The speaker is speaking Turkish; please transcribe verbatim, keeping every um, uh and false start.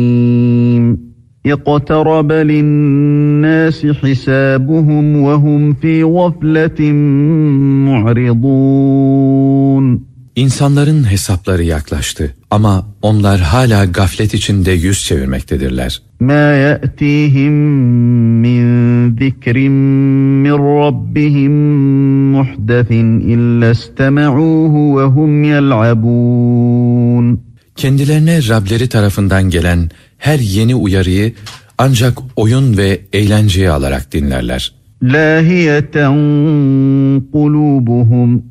اقترب للناس حسابهم وهم في غفلة معرضون. İnsanların hesapları yaklaştı ama onlar hala gaflet içinde yüz çevirmektedirler. مَا يَأْتِيهِمْ مِنْ ذِكْرٍ مِّنْ رَبِّهِمْ مُحْدَثٍ إِلَّا اسْتَمَعُوهُ وَهُمْ يَلْعَبُونَ. Kendilerine Rableri tarafından gelen her yeni uyarıyı ancak oyun ve eğlenceye alarak dinlerler. لَاهِيَةً قُلُوبُهُمْ